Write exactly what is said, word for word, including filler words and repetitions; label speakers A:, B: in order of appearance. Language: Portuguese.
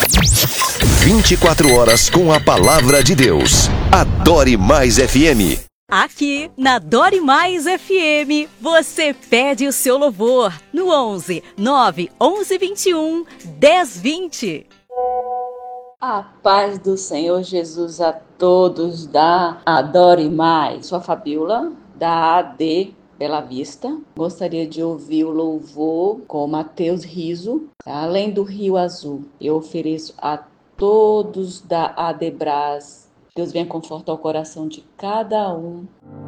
A: vinte e quatro horas com a palavra de Deus. Adore Mais F M.
B: Aqui na Adore Mais F M, você pede o seu louvor no onze, nove onze, vinte e um, dez, vinte.
C: A paz do Senhor Jesus a todos da Adore Mais. Sou a Fabiola, da A D Bela Vista. Gostaria de ouvir o louvor com Mateus Riso, Além do Rio Azul. Eu ofereço a todos da Adebras. Deus venha confortar o coração de cada um.